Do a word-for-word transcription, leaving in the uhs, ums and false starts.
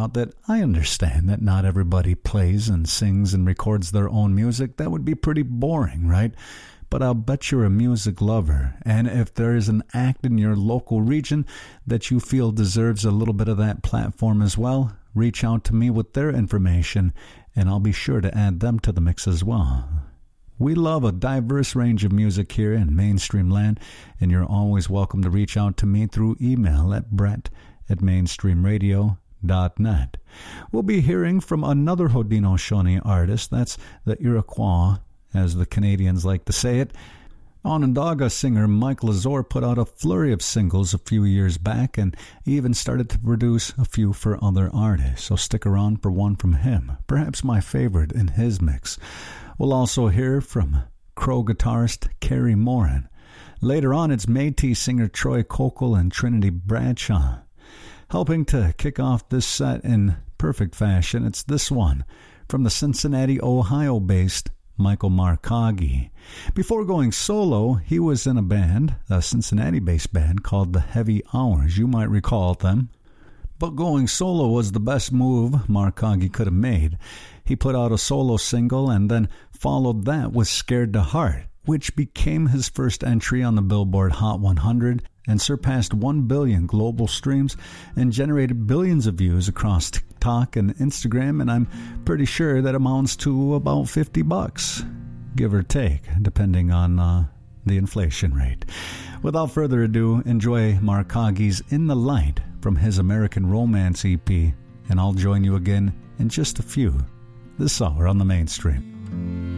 out that I understand that not everybody plays and sings and records their own music. That would be pretty boring, right? But I'll bet you're a music lover, and if there is an act in your local region that you feel deserves a little bit of that platform as well, reach out to me with their information, and I'll be sure to add them to the mix as well. We love a diverse range of music here in Mainstream Land, and you're always welcome to reach out to me through email at brett at mainstreamradio dot net. We'll be hearing from another Haudenosaunee artist, that's the Iroquois, as the Canadians like to say it. Onondaga singer Mike Lazor put out a flurry of singles a few years back and even started to produce a few for other artists, so stick around for one from him, perhaps my favorite in his mix. We'll also hear from Crow guitarist Kerry Moran. Later on, it's Métis singer Troy Kokol and Trinity Bradshaw. Helping to kick off this set in perfect fashion, it's this one from the Cincinnati, Ohio-based Michael Marcaggi. Before going solo, he was in a band, a Cincinnati-based band called the Heavy Hours. You might recall them. But going solo was the best move Marcaggi could have made. He put out a solo single and then followed that with Scared to Heart, which became his first entry on the Billboard Hot one hundred and surpassed one billion global streams and generated billions of views across TikTok and Instagram, and I'm pretty sure that amounts to about fifty bucks, give or take, depending on uh, the inflation rate. Without further ado, enjoy Marcaggi's In the Light from his American Romance E P, and I'll join you again in just a few this hour on the Mainstream.